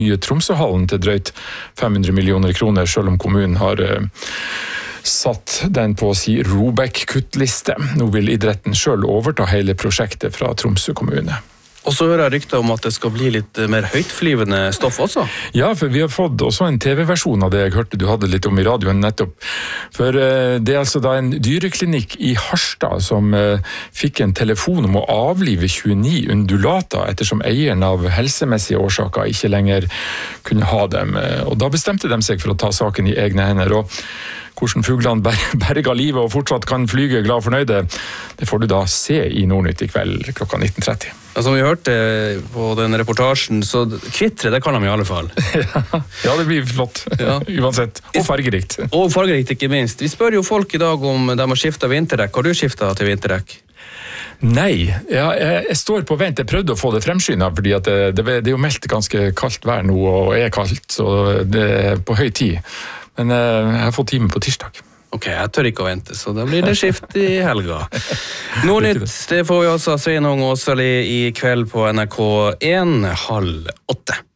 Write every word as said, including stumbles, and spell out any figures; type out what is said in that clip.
nye Tromsøhallen til drøyt fem hundre millioner kroner, selv om kommunen har uh, satt den på si Robek-kuttliste. Nå vil idretten selv overta hele prosjektet fra Tromsø kommune. Og så hører jeg rykter om at det skal bli litt mer høytflyvende stoff også. Ja, for vi har fått også en T V-versjon av det jeg hørte du hadde litt om i radioen nettopp. For uh, det er altså da en dyreklinikk i Harstad som uh, fikk en telefon om å avlive tjueni undulater, ettersom eieren av helsemessige årsaker ikke lenger kunne ha dem. Og da bestemte de seg for å ta saken i egne hender. Og hvordan fuglene berga livet og fortsatt kan flyge glad og fornøyde, det får du da se i Nordnytt i kveld klokka nitten tretti. Ja, som vi hørte på den reportasjen, så kvitre, det kan de i alle fall. Ja, det blir flott, ja. Uansett. Og fargerikt. Og fargerikt, ikke minst. Vi spør jo folk i dag om de har skiftet vinterdekk. Har du skiftet til vinterdekk? Nei, ja, jeg, jeg står på vent. Jeg prøvde å få det fremskyndet, fordi at det, det, det er jo meldt ganske kaldt vær nå, og er kaldt, så det er på høy tid. Men jeg har fått time på tirsdag. Ok, jeg tør ikke å vente, så da blir det skift i helga. Nordnytt, det får vi også av Sveinung Åsali i kveld på N R K en halv åtte.